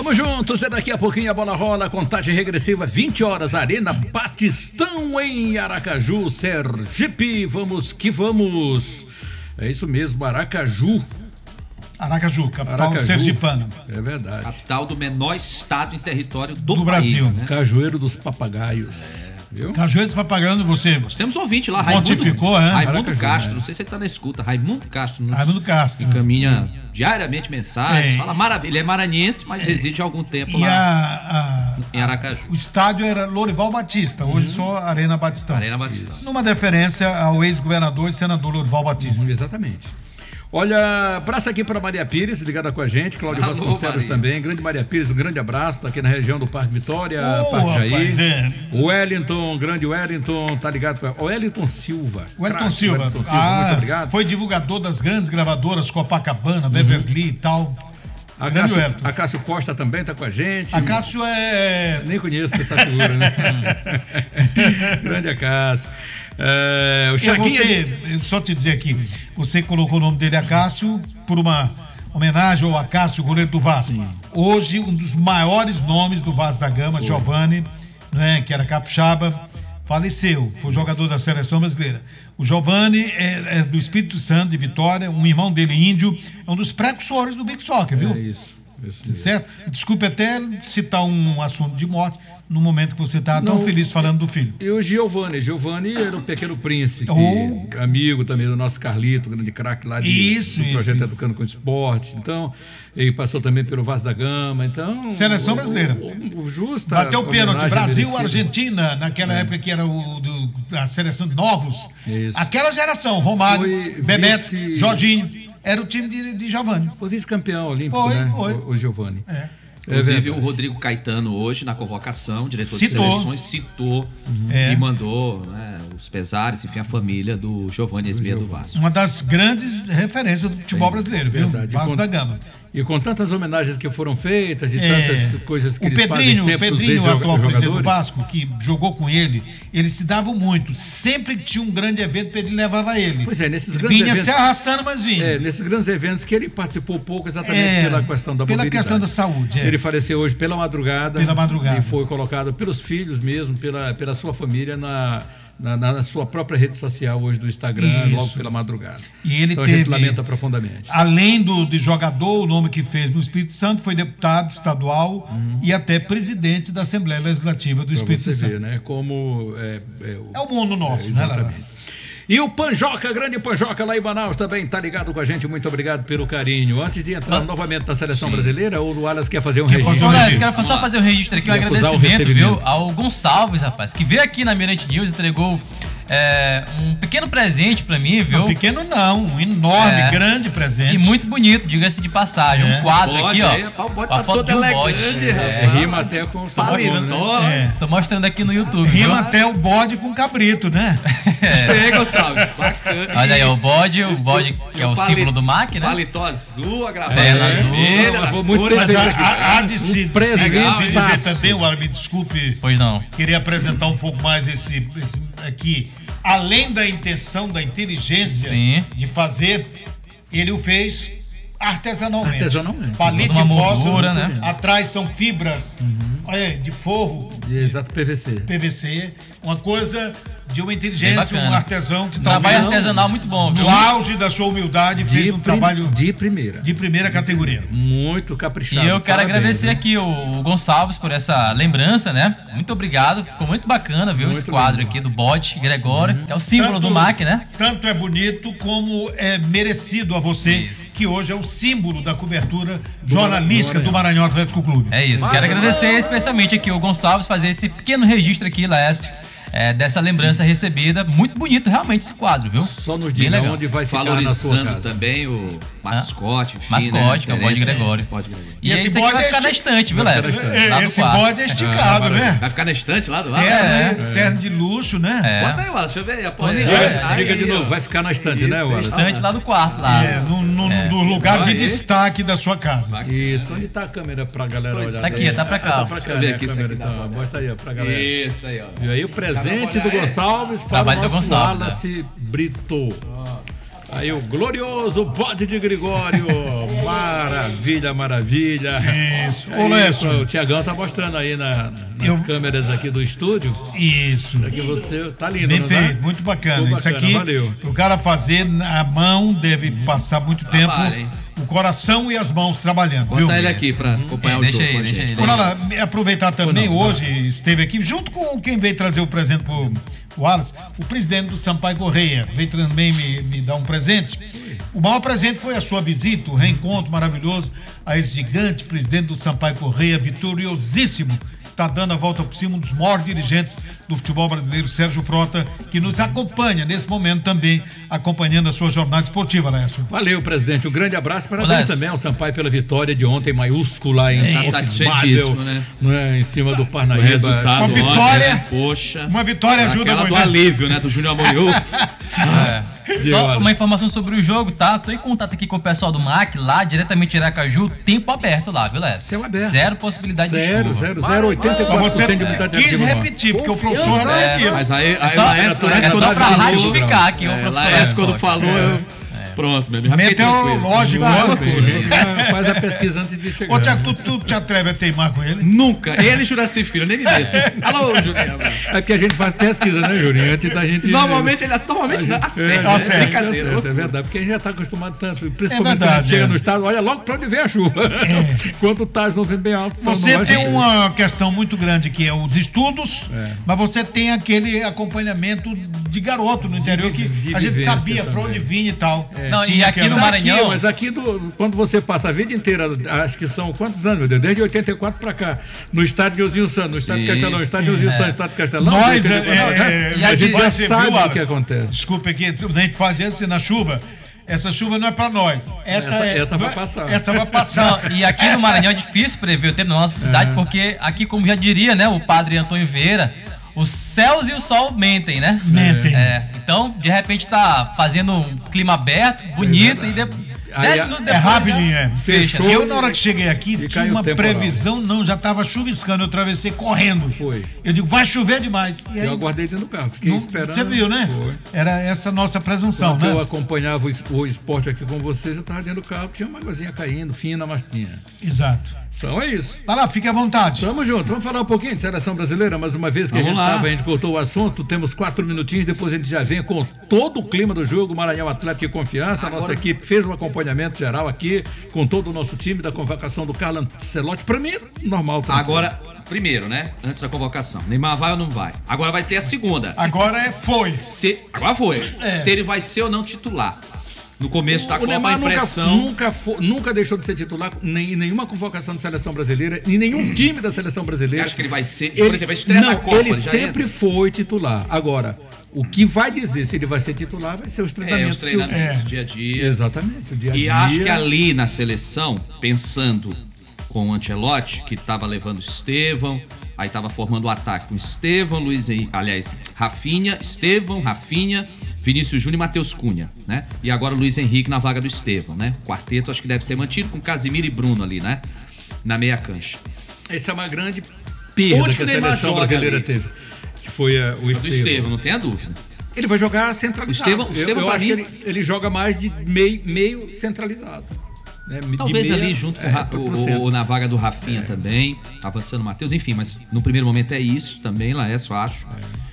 Vamos juntos, é daqui a pouquinho a bola rola, contagem regressiva, 20 horas, Arena Batistão em Aracaju, Sergipe, vamos que vamos. É isso mesmo, Aracaju, capital sergipana. É verdade. Capital do menor estado em território do país, Brasil. Né? Cajueiro dos Papagaios. Viu? Cajueiro dos Papagaios, você... Nós temos um ouvinte lá, Pontificou, Raimundo Aracaju, Castro, né? Não sei se ele tá na escuta. Raimundo Castro. Raimundo Castro. Encaminha diariamente mensagens, fala maravilha. Ele é maranhense, mas reside há algum tempo lá em Aracaju. O estádio era Lorival Batista, hoje só Arena Batistão. Arena Batistão. Numa deferência ao ex-governador e senador Lorival Batista. Exatamente. Olha, abraço aqui para Maria Pires, ligada com a gente, Cláudio Alô, Vasconcelos Maria. também, grande Maria Pires, um grande abraço, tá aqui na região do Parque Vitória, Ô, Parque Jair. rapaz, O Wellington, grande Wellington, tá ligado com o Wellington Silva. Wellington Craque, Silva. Wellington Silva, muito obrigado. Foi divulgador das grandes gravadoras Copacabana, Beverly e tal. Grande Wellington. A Cássio Costa também tá com a gente. A Cássio é... Nem conheço essa figura, né? Grande Acácio. O Chaguinha... Só te dizer aqui, você colocou o nome dele, Acácio, por uma homenagem ao Acácio, goleiro do Vasco. Sim. Hoje, um dos maiores nomes do Vasco da Gama, Giovani, né, que era capixaba, faleceu, foi jogador da seleção brasileira. O Giovani é do Espírito Santo, de Vitória, um irmão dele, índio, é um dos precursores do Big Soccer, viu? É isso mesmo. Certo? Desculpe até citar um assunto de morte no momento que você está tão feliz falando do filho. E o Giovani era o Pequeno Príncipe, amigo também do nosso Carlito, grande craque lá do projeto Educando com Esporte. Então, ele passou também pelo Vasco da Gama. Então, seleção brasileira. Justa. Bateu o pênalti. Brasil, merecida. Argentina, naquela época que era a seleção de novos. Isso. Aquela geração, Romário, Bebeto, vice... Jorginho, era o time de Giovani. Foi vice-campeão olímpico, né? O Giovani. Inclusive o Rodrigo Caetano hoje na convocação, diretor de seleções, citou e mandou, né, os pesares, enfim, a família do Giovani Esmeia do Vasco. Uma das grandes referências do futebol brasileiro, viu? Verdade. Vasco da Gama. E com tantas homenagens que foram feitas e tantas coisas que eles fazem sempre o Pedrinho, os atual presidente do jogadores. Vasco, que jogou com ele, eles se davam muito. Sempre que tinha um grande evento, ele levava ele. Pois é, nesses grandes vinha eventos... se arrastando, mas vinha. Nesses grandes eventos que ele participou pouco exatamente pela questão da mobilidade. Pela questão da saúde. Ele faleceu hoje pela madrugada. E foi colocado pelos filhos mesmo, pela sua família na sua própria rede social hoje do Instagram, logo pela madrugada. E ele então a gente lamenta profundamente. Além de jogador, o nome que fez no Espírito Santo, foi deputado estadual e até presidente da Assembleia Legislativa do Espírito Santo. Ver, né? Como é o mundo nosso, né? Exatamente. E o Panjoca, grande Panjoca lá em Manaus também tá ligado com a gente, muito obrigado pelo carinho. Antes de entrar novamente na seleção brasileira, o Wallace quer fazer um registro. Quero só fazer um registro aqui, um agradecimento, viu, ao Gonçalves, rapaz, que veio aqui na Mirante News e entregou um pequeno presente pra mim, viu? Não, pequeno não, um enorme, grande presente. E muito bonito, diga-se de passagem. Um quadro aqui, ó. Pode a foto de um bode. Rima até com o paletó. Tô mostrando aqui no YouTube. Rima até o bode com cabrito, né? Gonçalves, bacana. Olha aí, o bode que é o símbolo do MAC, né? Paletó azul, a gravata vermelha, mas há de se dizer também, me desculpe. Pois não. Queria apresentar um pouco mais esse aqui. Além da intenção, da inteligência de fazer, ele o fez artesanalmente. Palito de fósforo, né? Atrás são fibras de forro. Exato, PVC. Uma coisa de uma inteligência, um artesão que trabalho artesanal muito bom, viu? No auge da sua humildade, fez um trabalho de primeira categoria. Muito caprichado. E eu quero agradecer aqui o Gonçalves por essa lembrança, né? Muito obrigado, ficou muito bacana, viu? Esse quadro aqui do bode Gregório, que é o símbolo do MAC, né? Tanto é bonito como é merecido a você, que hoje é o símbolo da cobertura jornalística do Maranhão Atlético Clube. É isso, quero agradecer especialmente aqui o Gonçalves, fazer esse pequeno registro aqui, Lécio. Dessa lembrança recebida, muito bonito realmente esse quadro, viu? Só nos diga onde vai ficar na sua casa. Também o mascote, mascote, que é o bode Gregório. E esse aqui vai ficar na estante, viu, Lécio? Esse bode é esticado, né? Vai ficar na estante lá do lado? Terno de luxo, né? Bota aí, Wallace, deixa eu ver. Diga de novo, vai ficar na estante, né, Wallace? Estante lá do quarto, lá. No lugar de destaque da sua casa. Isso, onde tá a câmera pra galera olhar? Tá aqui, tá pra cá. Deixa eu ver aqui, então. Bota aí, pra galera. Isso aí, ó. E aí o presente do Gonçalves para o nosso Wallace Brito. Aí o glorioso Bode de Gregório. Maravilha, maravilha. Isso. Ô, Lécio. O Tiagão tá mostrando aí nas câmeras aqui do estúdio. Isso. Aqui você tá lindo, bem feito, muito bacana. Isso aqui, valeu. O cara fazer a mão deve passar muito tempo. O coração e as mãos trabalhando. Bota ele aqui pra acompanhar o jogo. Deixa ele. Aproveitar também, hoje esteve aqui, junto com quem veio trazer o presente pro Wallace, o presidente do Sampaio Correia. Veio também me dar um presente. O maior presente foi a sua visita, o reencontro maravilhoso a esse gigante presidente do Sampaio Correia, vitoriosíssimo. Está dando a volta por cima, um dos maiores dirigentes do futebol brasileiro, Sérgio Frota, que nos acompanha nesse momento também, acompanhando a sua jornada esportiva, Lécio. Valeu, presidente. Um grande abraço. Parabéns também ao Sampaio pela vitória de ontem, maiúscula, insatisfeitíssimo, né? Em cima do Parnaíba. Uma vitória, ontem, poxa. Uma vitória ajuda muito. Do alívio, né? Do Júnior Amorim. Só uma informação sobre o jogo, tá? Tô em contato aqui com o pessoal do MAC, lá diretamente de Aracaju, tempo aberto lá, viu, Lécio? Céu aberto. Zero possibilidade de chuva. 84% de umidade quis repetir, porque o professor não é aqui. Mas aí é só pra ratificar aqui o professor. Laércio, quando falou, pronto, meu. Meteorológico. Faz a pesquisa antes de chegar. Ô, Tiago, tu te atreve a teimar com ele? Nunca. Ele e Juraci Filho, nem me meto. Alô, Julinho. É que a gente faz pesquisa, né, Julinho? Antes da gente... Normalmente acerta. É brincadeira. É verdade, porque a gente já está acostumado tanto. Principalmente quando a gente chega no estado, olha logo para onde vem a chuva. Quando o Taz não vem bem alto. Você tem uma questão muito grande que é os estudos, mas você tem aquele acompanhamento de garoto no interior que a gente sabia para onde vinha e tal. Não, e aqui no Maranhão... Mas aqui, quando você passa a vida inteira, acho que são quantos anos, meu Deus? Desde 84 pra cá, no estádio de Ozinho Santos, no estádio de Castelão, no estádio de Ozinho Santos, no estádio de Castelão. Nós, a gente já sabe o que acontece. Desculpa aqui, a gente fazia assim na chuva. Essa chuva não é pra nós. Essa vai passar. Essa vai passar. Não, e aqui no Maranhão é difícil prever o tempo na nossa cidade, porque aqui, como já diria, né, o padre Antônio Vieira, os céus e o sol mentem, né? Mentem. Então, de repente, tá fazendo um clima aberto, bonito, e depois... rapidinho, Fechou. Eu, na hora que cheguei aqui, tinha uma previsão, já tava chuviscando, eu atravessei correndo. Foi. Eu digo, vai chover demais. E aí, eu aguardei dentro do carro, fiquei esperando. Você viu, né? Foi. Era essa nossa presunção, quando né? eu acompanhava o esporte aqui com vocês, eu tava dentro do carro, tinha uma águazinha caindo, fina, mas tinha. Exato. Então é isso. Tá lá, fique à vontade. Tamo junto. Vamos falar um pouquinho de seleção brasileira, mais uma vez que a gente cortou o assunto. Temos 4 minutinhos, depois a gente já vem com todo o clima do jogo. Maranhão Atlético e Confiança. A nossa equipe fez um acompanhamento geral aqui com todo o nosso time da convocação do Carlo Ancelotti. Pra mim, normal. Agora, primeiro, né? Antes da convocação. Neymar vai ou não vai? Agora vai ter a segunda. Agora foi. Agora foi. Se ele vai ser ou não titular. No começo da Copa, a impressão... Nunca deixou de ser titular em nenhuma convocação de seleção brasileira, em nenhum time da seleção brasileira. Você acha que ele vai ser... Por exemplo, vai estrear na Copa. Ele sempre foi titular. Agora, o que vai dizer se ele vai ser titular vai ser os treinamentos. Os treinamentos, dia a dia. Exatamente, dia a dia. E acho que ali na seleção, pensando com o Ancelotti, que estava levando o Estevão, aí estava formando o ataque com Estevão, Rafinha, Vinícius Júnior e Matheus Cunha, né? E agora o Luiz Henrique na vaga do Estevão, né? O quarteto acho que deve ser mantido com Casimiro e Bruno ali, né? Na meia cancha. Essa é uma grande perda que a seleção brasileira teve. Que foi o Estevão. Do Estevão, não tenha dúvida. Ele vai jogar centralizado. O Estevão eu acho que ele joga mais de meio centralizado. Né? Talvez ali junto com na vaga do Rafinha também, avançando o Matheus, enfim, mas no primeiro momento é isso também, Laércio, eu acho.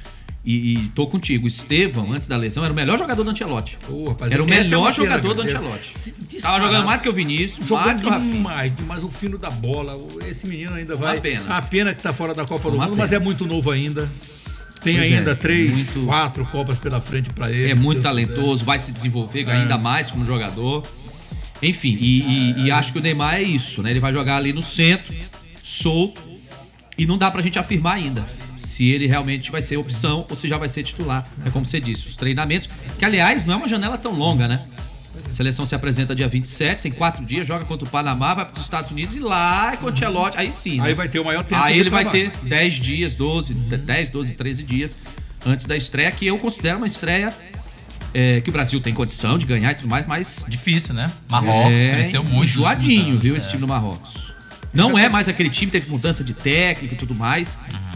E tô contigo, o Estevão, antes da lesão, era o melhor jogador do Ancelotti. Era o melhor jogador do Ancelotti. Tava jogando mais do que o Vinícius, mais do que o Rafinha. Mas o fino da bola, esse menino ainda vai... Uma pena. A pena que tá fora da Copa do Mundo, mas é muito novo ainda. Tem ainda 4 Copas pela frente para ele. É muito talentoso, vai se desenvolver ainda mais como jogador. Enfim, e acho que o Neymar é isso, né? Ele vai jogar ali no centro, solto, e não dá pra gente afirmar ainda se ele realmente vai ser opção ou se já vai ser titular. É como você disse, os treinamentos, que aliás não é uma janela tão longa, né? A seleção se apresenta dia 27, tem 4 dias, joga contra o Panamá, vai para os Estados Unidos e lá com o Ancelotti, aí sim. Aí né? vai ter o maior tempo. Aí ele vai ter 10 dias, 10, 12, 13 dias antes da estreia, que eu considero uma estreia que o Brasil tem condição de ganhar e tudo mais, mas... Difícil, né? Marrocos cresceu muito. Enjoadinho, viu, esse time do Marrocos. Não é mais aquele time, teve mudança de técnico e tudo mais.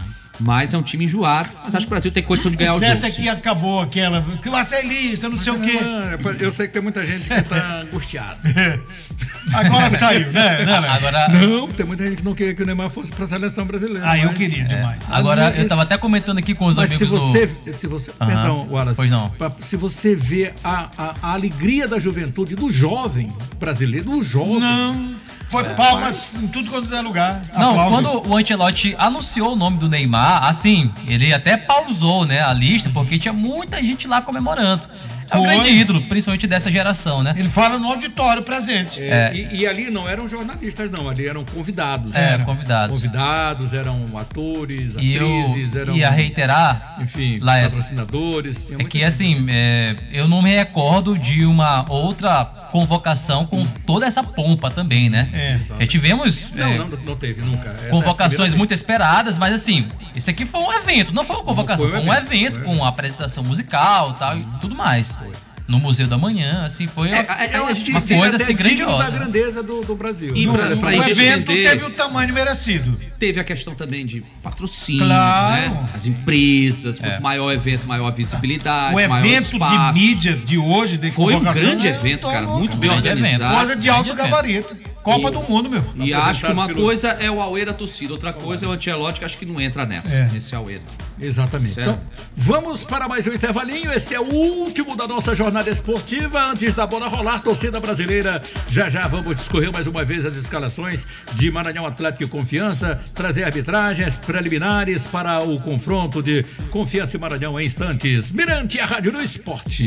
Mas é um time enjoado. Mas acho que o Brasil tem condição de ganhar o jogo. Certo é que acabou aquela marcelista, não sei o quê. Eu sei que tem muita gente que tá angustiada. Agora saiu, né? Não, tem muita gente que não queria que o Neymar fosse pra seleção brasileira. Eu queria demais. Agora, eu tava até comentando aqui com os amigos se você perdão, Wallace. Pois não. Se você vê a alegria da juventude, do jovem brasileiro, do jovem... Não... Foi palmas em tudo quanto é lugar. Não, quando o Ancelotti anunciou o nome do Neymar, assim, ele até pausou, né, a lista, porque tinha muita gente lá comemorando. É um grande ídolo, principalmente dessa geração, né? Ele fala no auditório presente. E ali não eram jornalistas, não. Ali eram convidados. Convidados. Convidados, eram atores, atrizes, eram... Ia reiterar, enfim, Laércio, patrocinadores. É que, assim, eu não me recordo de uma outra convocação com toda essa pompa também, né? Tivemos... Não teve nunca. Convocações muito esperadas, mas assim, isso aqui foi um evento, não foi uma convocação, foi um evento com apresentação musical e tal, e tudo mais. No Museu da Manhã, assim, foi uma coisa assim grandiosa. Da grandeza do Brasil. E o evento teve o tamanho merecido. Teve a questão também de patrocínio, claro, né? As empresas, quanto maior o evento, maior a visibilidade, o maior evento espaço. De mídia de hoje, de foi um grande evento, cara, muito bem organizado. Coisa de alto gabarito. Copa do Mundo, meu. E acho que uma coisa é o auê da torcida, outra coisa é o Ancelotti, que acho que não entra nesse auê. Exatamente. Então, vamos para mais um intervalinho. Esse é o último da nossa jornada esportiva. Antes da bola rolar, torcida brasileira. Já vamos discorrer mais uma vez as escalações de Maranhão Atlético e Confiança, trazer arbitragens preliminares para o confronto de Confiança e Maranhão em instantes. Mirante, a Rádio do Esporte.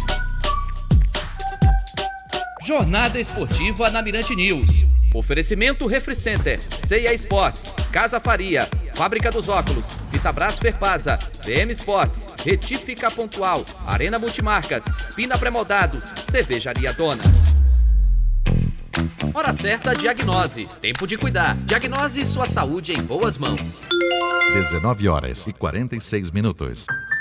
Jornada esportiva na Mirante News. Oferecimento Refricenter, C&A Sports, Casa Faria, Fábrica dos Óculos, Vitabras Ferpasa, VM Sports, Retífica Pontual, Arena Multimarcas, Pina Pré-Moldados, Cervejaria Dona. Hora certa, diagnose. Tempo de cuidar. Diagnose sua saúde em boas mãos. 19h46.